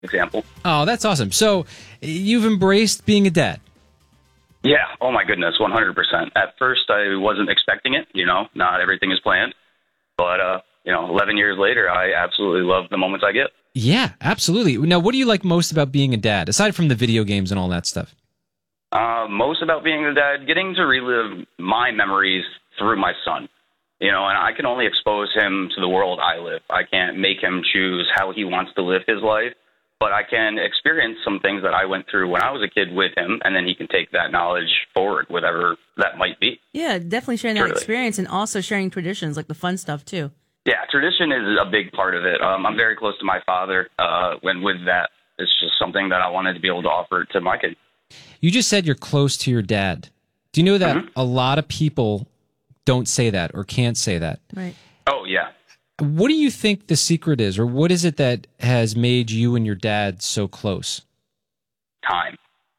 example. Oh, that's awesome. So you've embraced being a dad. Yeah. Oh, my goodness, 100%. At first, I wasn't expecting it. Not everything is planned. But, 11 years later, I absolutely love the moments I get. Yeah, absolutely. Now, what do you like most about being a dad, aside from the video games and all that stuff? Most about being a dad, getting to relive my memories through my son. And I can only expose him to the world I live. I can't make him choose how he wants to live his life, but I can experience some things that I went through when I was a kid with him, and then he can take that knowledge forward, whatever that might be. Yeah, definitely sharing that experience and also sharing traditions, like the fun stuff, too. Yeah, tradition is a big part of it. I'm very close to my father, and with that, it's just something that I wanted to be able to offer to my kid. You just said you're close to your dad. Do you know that a lot of people don't say that or can't say that? Right. Oh, yeah. What do you think the secret is, or what is it that has made you and your dad so close? Time.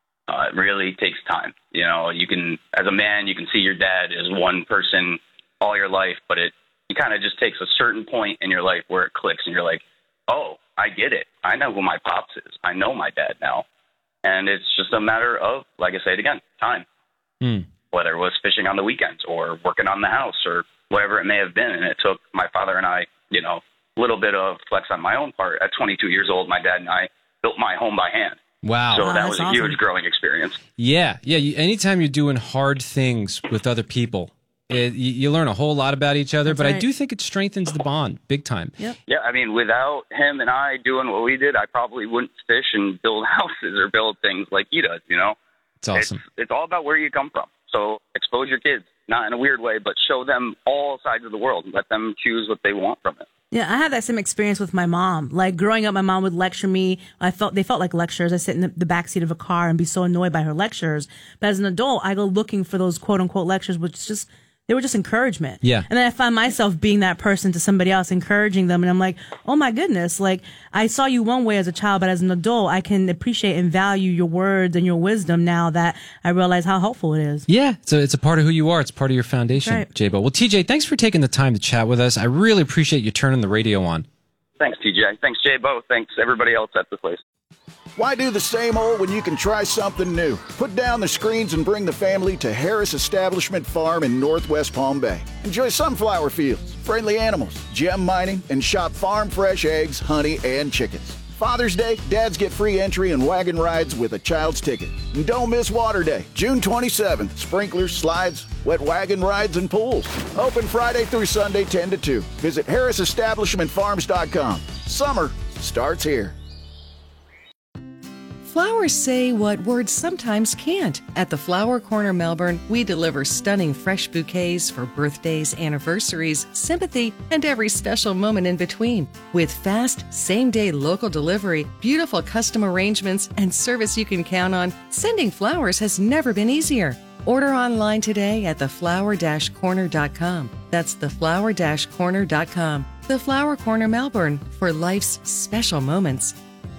It really takes time. You can, as a man, you can see your dad as one person all your life, but it kind of just takes a certain point in your life where it clicks and you're like, oh, I get it. I know who my pops is. I know my dad now. And it's just a matter of, like I say it again, time. Whether it was fishing on the weekends or working on the house or whatever it may have been. And it took my father and I, a little bit of flex on my own part. At 22 years old, my dad and I built my home by hand. Wow. So that was a huge growing experience. Yeah. Anytime you're doing hard things with other people, you learn a whole lot about each other. That's but right. I do think it strengthens the bond big time. Yep. Yeah, I mean, without him and I doing what we did, I probably wouldn't fish and build houses or build things like he does, It's awesome. It's all about where you come from. So expose your kids, not in a weird way, but show them all sides of the world. Let them choose what they want from it. Yeah, I had that same experience with my mom. Like growing up, my mom would lecture me. They felt like lectures. I sit in the backseat of a car and be so annoyed by her lectures. But as an adult, I go looking for those quote unquote lectures, which just they were just encouragement. Yeah. And then I find myself being that person to somebody else, encouraging them. And I'm like, oh my goodness, like I saw you one way as a child, but as an adult, I can appreciate and value your words and your wisdom now that I realize how helpful it is. Yeah, so it's a part of who you are. It's part of your foundation, Right. J-Bo. Well, TJ, thanks for taking the time to chat with us. I really appreciate you turning the radio on. Thanks, TJ. Thanks, J-Bo. Thanks, everybody else at the place. Why do the same old when you can try something new? Put down the screens and bring the family to Harris Establishment Farm in Northwest Palm Bay. Enjoy sunflower fields, friendly animals, gem mining, and shop farm fresh eggs, honey, and chickens. Father's Day, dads get free entry and wagon rides with a child's ticket. And don't miss Water Day, June 27th. Sprinklers, slides, wet wagon rides, and pools. Open Friday through Sunday, 10 to 2. Visit harrisestablishmentfarms.com. Summer starts here. Flowers say what words sometimes can't. At the Flower Corner Melbourne, we deliver stunning fresh bouquets for birthdays, anniversaries, sympathy, and every special moment in between. With fast, same-day local delivery, beautiful custom arrangements, and service you can count on, sending flowers has never been easier. Order online today at theflower-corner.com. That's theflower-corner.com. The Flower Corner Melbourne, for life's special moments.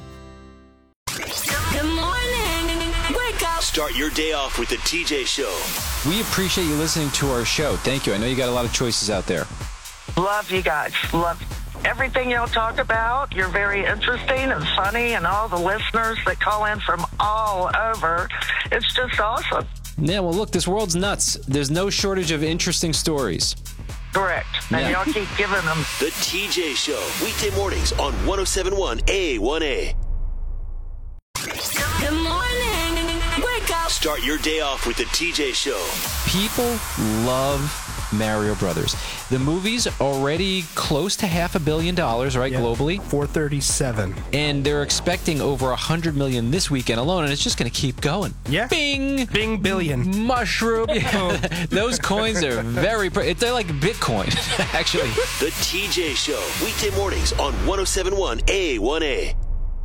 Start your day off with the TJ Show. We appreciate you listening to our show. Thank you. I know you got a lot of choices out there. Love you guys. Love everything y'all talk about. You're very interesting and funny, and all the listeners that call in from all over. It's just awesome. Yeah, well, look, this world's nuts. There's no shortage of interesting stories. Correct. And y'all keep giving them. The TJ Show. Weekday mornings on 107.1 A1A. Good morning. Wake up. Start your day off with the TJ Show. People love Mario Brothers. The movie's already close to $500 million, right, globally? 437. And they're expecting over 100 million this weekend alone, and it's just going to keep going. Yeah. Bing! Bing billion. Mushroom. Those coins are very... They're like Bitcoin, actually. The TJ Show. Weekday mornings on 107.1 A1A.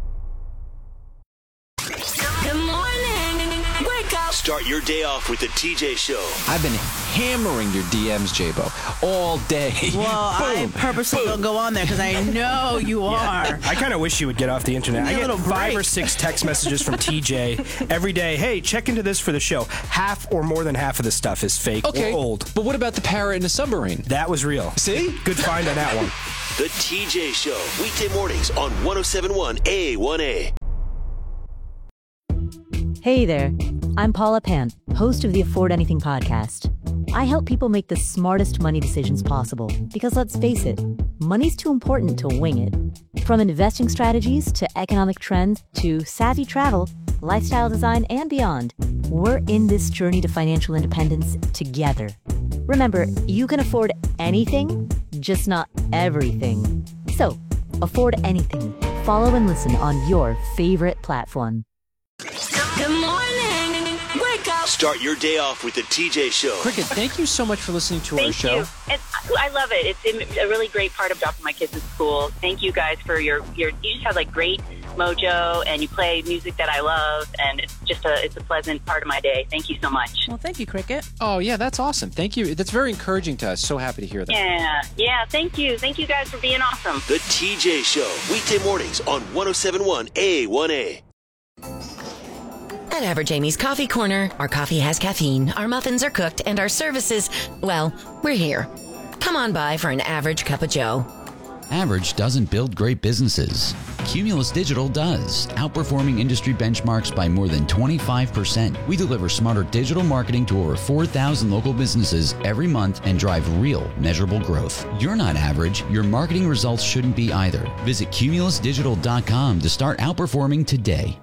Good morning. Wake up. Start your day off with the TJ Show. I've been hammering your DMs, J-Bo, all day. Well, I purposely don't go on there because I know you are. I kind of wish you would get off the internet. I get 5 or 6 text messages from TJ every day. Hey, check into this for the show. Half or more than half of the stuff is fake or old. But what about the parrot in the submarine? That was real. See? Good find on that one. The TJ Show, weekday mornings on 107.1 A1A. Hey there, I'm Paula Pant, host of the Afford Anything podcast. I help people make the smartest money decisions possible because, let's face it, money's too important to wing it. From investing strategies to economic trends to savvy travel, lifestyle design, and beyond, we're in this journey to financial independence together. Remember, you can afford anything, just not everything. So, afford anything. Follow and listen on your favorite platform. Good morning. Wake up. Start your day off with the TJ Show. Cricket, thank you so much for listening to our show. And I love it. It's a really great part of dropping my kids at school. Thank you guys for your you just have like great mojo and you play music that I love, and it's a pleasant part of my day. Thank you so much. Well, thank you, Cricket. Oh, yeah, that's awesome. Thank you. That's very encouraging to us. So happy to hear that. Yeah, thank you. Thank you guys for being awesome. The TJ Show, weekday mornings on 107.1 A1A. At Average Amy's Coffee Corner, our coffee has caffeine, our muffins are cooked, and our services, well, we're here. Come on by for an average cup of joe. Average doesn't build great businesses. Cumulus Digital does, outperforming industry benchmarks by more than 25%. We deliver smarter digital marketing to over 4,000 local businesses every month and drive real, measurable growth. You're not average. Your marketing results shouldn't be either. Visit cumulusdigital.com to start outperforming today.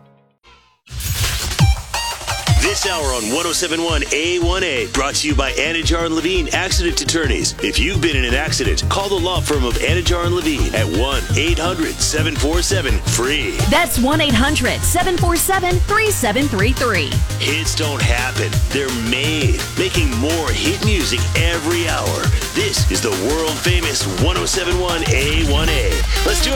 This hour on 107.1 A1A, brought to you by Anajar and Levine Accident Attorneys. If you've been in an accident, call the law firm of Anajar and Levine at 1-800-747-FREE. That's 1-800-747-3733. Hits don't happen. They're made. Making more hit music every hour. This is the world famous 107.1 A1A. Let's do it.